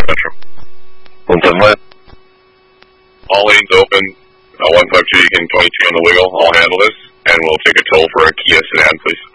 Metro. 175. All lanes open. 152, you can 22 on the wiggle. I'll handle this, and we'll take a toll for a Kia sedan, please.